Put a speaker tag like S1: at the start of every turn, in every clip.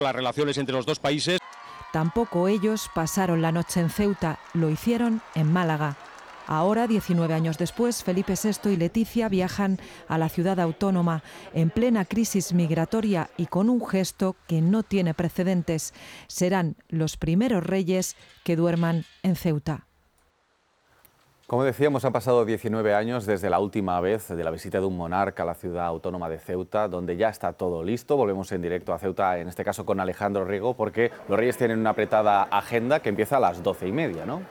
S1: las relaciones entre los dos países.
S2: Tampoco ellos pasaron la noche en Ceuta, lo hicieron en Málaga. Ahora, 19 años después, Felipe VI y Leticia viajan a la ciudad autónoma en plena crisis migratoria y con un gesto que no tiene precedentes. Serán los primeros reyes que duerman en Ceuta.
S3: Como decíamos, han pasado 19 años desde la última vez de la visita de un monarca a la ciudad autónoma de Ceuta, donde ya está todo listo. Volvemos en directo a Ceuta, en este caso con Alejandro Riego, porque los reyes tienen una apretada agenda que empieza a las 12:30, ¿no?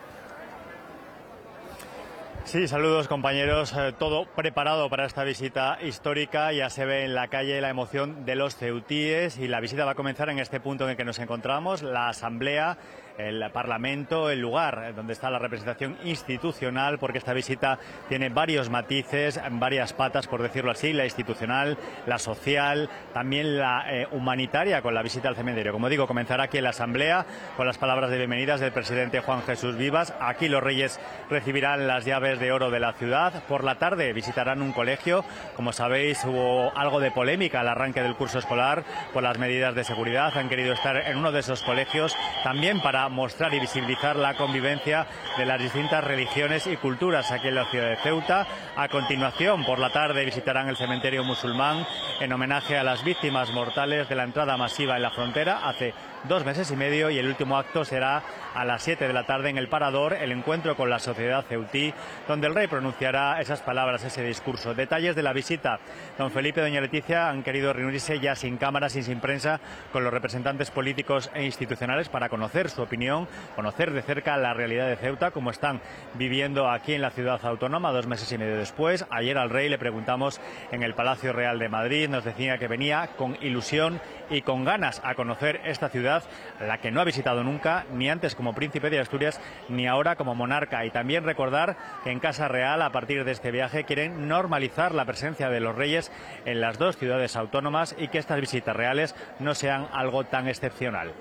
S4: Sí, saludos compañeros, todo preparado para esta visita histórica. Ya se ve en la calle la emoción de los ceutíes y la visita va a comenzar en este punto en el que nos encontramos, la Asamblea, el Parlamento, el lugar donde está la representación institucional, porque esta visita tiene varios matices, varias patas, por decirlo así, la institucional, la social, también la humanitaria, con la visita al cementerio. Como digo, comenzará aquí en la Asamblea con las palabras de bienvenidas del presidente Juan Jesús Vivas. Aquí los reyes recibirán las llaves de oro de la ciudad. Por la tarde visitarán un colegio. Como sabéis, hubo algo de polémica al arranque del curso escolar por las medidas de seguridad. Han querido estar en uno de esos colegios también para mostrar y visibilizar la convivencia de las distintas religiones y culturas aquí en la ciudad de Ceuta. A continuación, por la tarde, visitarán el cementerio musulmán en homenaje a las víctimas mortales de la entrada masiva en la frontera hace 2 meses y medio, y el último acto será a las 7 de la tarde en el Parador, el encuentro con la sociedad ceutí, donde el rey pronunciará esas palabras, ese discurso. Detalles de la visita. Don Felipe y doña Leticia han querido reunirse ya sin cámaras y sin prensa con los representantes políticos e institucionales para conocer su opinión, conocer de cerca la realidad de Ceuta, como están viviendo aquí en la ciudad autónoma 2 meses y medio después. Ayer al rey le preguntamos en el Palacio Real de Madrid, nos decía que venía con ilusión y con ganas a conocer esta ciudad, la que no ha visitado nunca, ni antes como príncipe de Asturias, ni ahora como monarca. Y también recordar que en Casa Real, a partir de este viaje, quieren normalizar la presencia de los reyes en las 2 ciudades autónomas y que estas visitas reales no sean algo tan excepcional.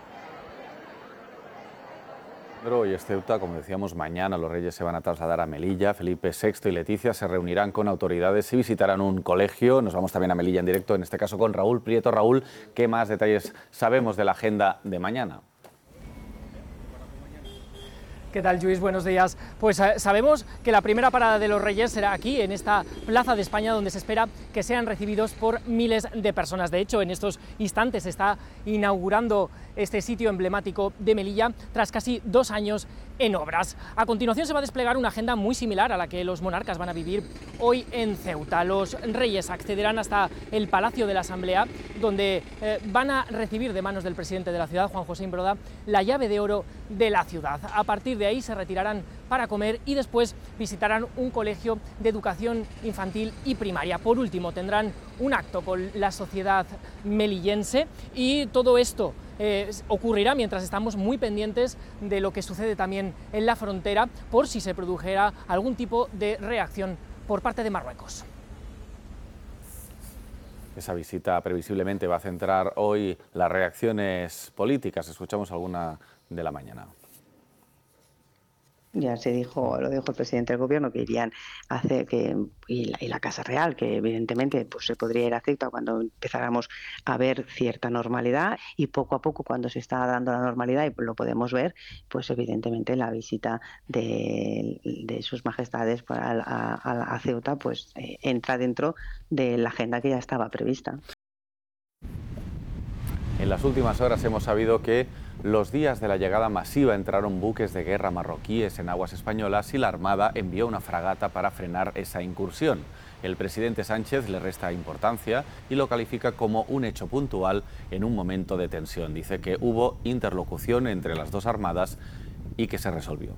S3: Hoy es Ceuta, como decíamos, mañana los reyes se van a trasladar a Melilla. Felipe VI y Leticia se reunirán con autoridades y visitarán un colegio. Nos vamos también a Melilla en directo, en este caso con Raúl Prieto. Raúl, ¿qué más detalles sabemos de la agenda de mañana?
S5: ¿Qué tal, Lluís? Buenos días. Pues sabemos que la primera parada de los Reyes será aquí, en esta Plaza de España, donde se espera que sean recibidos por miles de personas. De hecho, en estos instantes se está inaugurando este sitio emblemático de Melilla, tras casi 2 años en obras. A continuación se va a desplegar una agenda muy similar a la que los monarcas van a vivir hoy en Ceuta. Los reyes accederán hasta el Palacio de la Asamblea, donde van a recibir de manos del presidente de la ciudad, Juan José Imbroda, la llave de oro de la ciudad. A partir de ahí se retirarán para comer y después visitarán un colegio de educación infantil y primaria. Por último, tendrán un acto con la sociedad melillense, y todo esto ocurrirá mientras estamos muy pendientes de lo que sucede también en la frontera, por si se produjera algún tipo de reacción por parte de Marruecos.
S3: Esa visita previsiblemente va a centrar hoy las reacciones políticas. Escuchamos alguna de la mañana.
S6: Ya se dijo, lo dijo el presidente del gobierno, que irían a hacer y la Casa Real, que evidentemente pues se podría ir a Ceuta cuando empezáramos a ver cierta normalidad, y poco a poco, cuando se está dando la normalidad y lo podemos ver, pues evidentemente la visita de sus majestades a Ceuta pues entra dentro de la agenda que ya estaba prevista.
S3: En las últimas horas hemos sabido que los días de la llegada masiva entraron buques de guerra marroquíes en aguas españolas y la Armada envió una fragata para frenar esa incursión. El presidente Sánchez le resta importancia y lo califica como un hecho puntual en un momento de tensión. Dice que hubo interlocución entre las dos armadas y que se resolvió.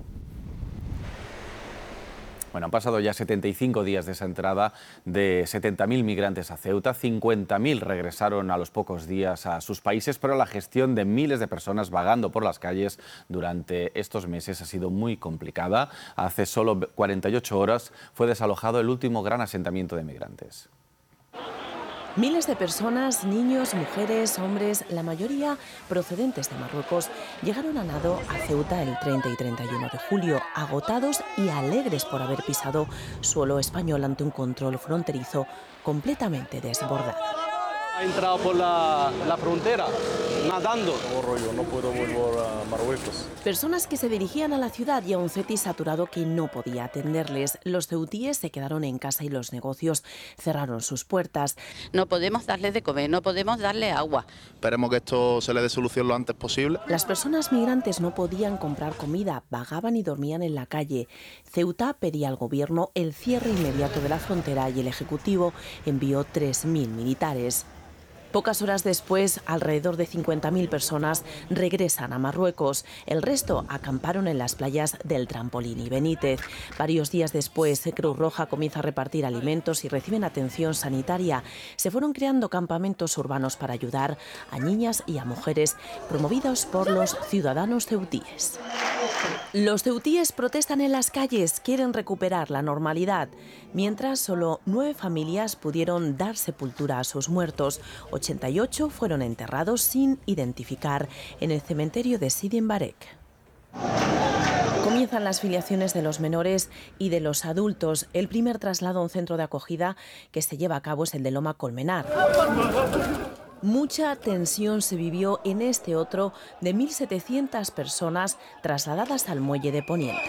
S3: Bueno, han pasado ya 75 días de esa entrada de 70.000 migrantes a Ceuta. 50.000 regresaron a los pocos días a sus países, pero la gestión de miles de personas vagando por las calles durante estos meses ha sido muy complicada. Hace solo 48 horas fue desalojado el último gran asentamiento de migrantes.
S7: Miles de personas, niños, mujeres, hombres, la mayoría procedentes de Marruecos, llegaron a nado a Ceuta el 30 y 31 de julio, agotados y alegres por haber pisado suelo español ante un control fronterizo completamente desbordado.
S1: Ha entrado por la frontera, nadando.
S8: Yo no puedo volver a Marruecos.
S7: Personas que se dirigían a la ciudad y a un Cetis saturado que no podía atenderles. Los ceutíes se quedaron en casa y los negocios cerraron sus puertas.
S9: No podemos darles de comer, no podemos darle agua.
S8: Esperemos que esto se le dé solución lo antes posible.
S7: Las personas migrantes no podían comprar comida, vagaban y dormían en la calle. Ceuta pedía al gobierno el cierre inmediato de la frontera y el Ejecutivo envió 3.000 militares. Pocas horas después, alrededor de 50.000 personas regresan a Marruecos. El resto acamparon en las playas del Trampolín y Benítez. Varios días después, Cruz Roja comienza a repartir alimentos y reciben atención sanitaria. Se fueron creando campamentos urbanos para ayudar a niñas y a mujeres, promovidos por los ciudadanos ceutíes. Los ceutíes protestan en las calles, quieren recuperar la normalidad. Mientras, solo 9 familias pudieron dar sepultura a sus muertos. 88 fueron enterrados sin identificar en el cementerio de Sidi Mbarek. Comienzan las filiaciones de los menores y de los adultos. El primer traslado a un centro de acogida que se lleva a cabo es el de Loma Colmenar. Mucha tensión se vivió en este otro de 1.700 personas trasladadas al muelle de Poniente.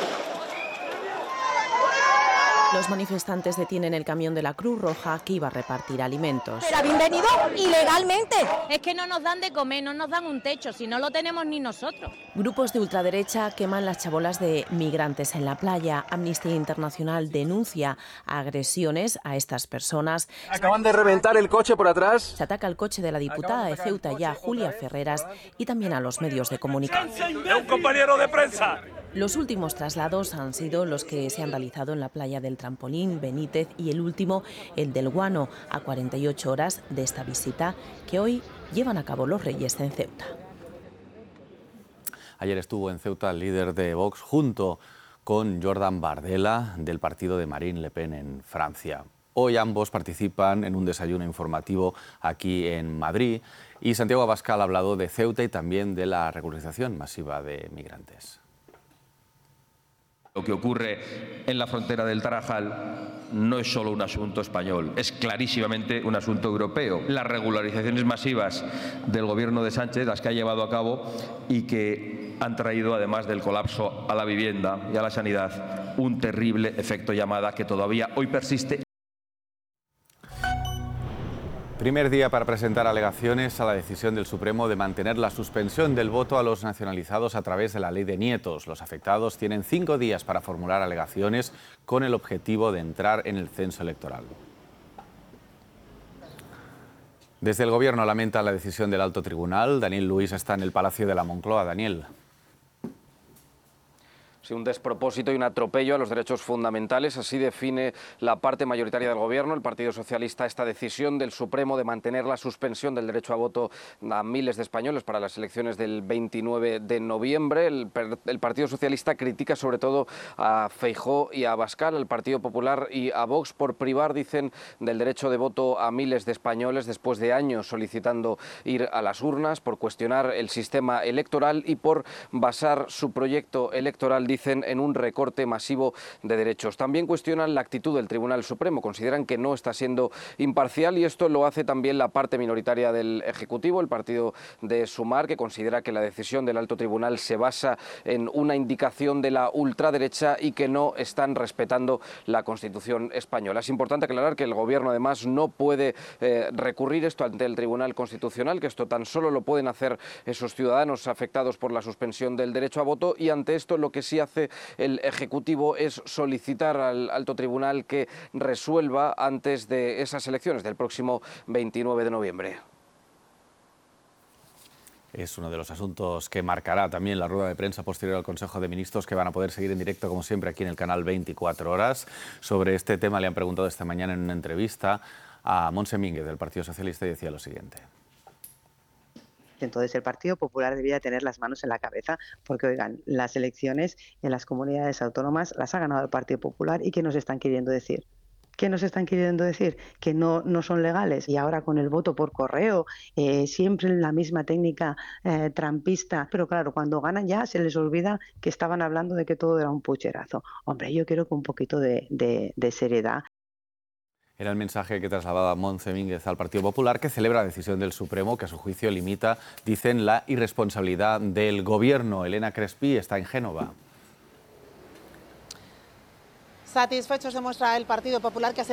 S7: Los manifestantes detienen el camión de la Cruz Roja que iba a repartir alimentos.
S10: Pero habían venido ilegalmente. Es que no nos dan de comer, no nos dan un techo, si no lo tenemos ni nosotros.
S7: Grupos de ultraderecha queman las chabolas de migrantes en la playa. Amnistía Internacional denuncia agresiones a estas personas.
S11: Acaban de reventar el coche por atrás.
S7: Se ataca al coche de la diputada de Ceuta ya, Julia Ferreras, y también a los medios de comunicación.
S11: ¡De un compañero de prensa!
S7: Los últimos traslados han sido los que se han realizado en la playa del Trampolín, Benítez, y el último, el del Guano, a 48 horas de esta visita que hoy llevan a cabo los reyes en Ceuta.
S3: Ayer estuvo en Ceuta el líder de Vox junto con Jordan Bardella del partido de Marine Le Pen en Francia. Hoy ambos participan en un desayuno informativo aquí en Madrid y Santiago Abascal ha hablado de Ceuta y también de la regularización masiva de migrantes.
S12: Lo que ocurre en la frontera del Tarajal no es solo un asunto español, es clarísimamente un asunto europeo. Las regularizaciones masivas del gobierno de Sánchez, las que ha llevado a cabo y que han traído, además del colapso a la vivienda y a la sanidad, un terrible efecto llamada que todavía hoy persiste.
S3: Primer día para presentar alegaciones a la decisión del Supremo de mantener la suspensión del voto a los nacionalizados a través de la ley de nietos. Los afectados tienen 5 días para formular alegaciones con el objetivo de entrar en el censo electoral. Desde el Gobierno lamenta la decisión del Alto Tribunal. Daniel Luis está en el Palacio de la Moncloa. Daniel.
S13: Sí, un despropósito y un atropello a los derechos fundamentales, así define la parte mayoritaria del Gobierno, el Partido Socialista, esta decisión del Supremo de mantener la suspensión del derecho a voto a miles de españoles para las elecciones del 29 de noviembre. El Partido Socialista critica sobre todo a Feijóo y a Abascal, al Partido Popular y a Vox por privar, dicen, del derecho de voto a miles de españoles después de años solicitando ir a las urnas, por cuestionar el sistema electoral y por basar su proyecto electoral, dicen, en un recorte masivo de derechos. También cuestionan la actitud del Tribunal Supremo, consideran que no está siendo imparcial y esto lo hace también la parte minoritaria del Ejecutivo, el partido de Sumar, que considera que la decisión del Alto Tribunal se basa en una indicación de la ultraderecha y que no están respetando la Constitución española. Es importante aclarar que el Gobierno además no puede recurrir esto ante el Tribunal Constitucional, que esto tan solo lo pueden hacer esos ciudadanos afectados por la suspensión del derecho a voto, y ante esto lo que sí hace el Ejecutivo es solicitar al Alto Tribunal que resuelva antes de esas elecciones del próximo 29 de noviembre.
S3: Es uno de los asuntos que marcará también la rueda de prensa posterior al Consejo de Ministros, que van a poder seguir en directo, como siempre, aquí en el canal 24 horas. Sobre este tema le han preguntado esta mañana en una entrevista a Montse Mínguez, del Partido Socialista, y decía lo siguiente.
S6: Entonces el Partido Popular debía tener las manos en la cabeza porque, oigan, las elecciones en las comunidades autónomas las ha ganado el Partido Popular y ¿qué nos están queriendo decir? ¿Qué nos están queriendo decir? Que no son legales. Y ahora con el voto por correo, siempre la misma técnica trampista. Pero claro, cuando ganan ya se les olvida que estaban hablando de que todo era un pucherazo. Hombre, yo quiero que un poquito de seriedad.
S3: Era el mensaje que trasladaba Montse Mínguez al Partido Popular, que celebra la decisión del Supremo, que a su juicio limita, dicen, la irresponsabilidad del Gobierno. Elena Crespi está en Génova.
S14: Satisfechos demuestra el Partido Popular, que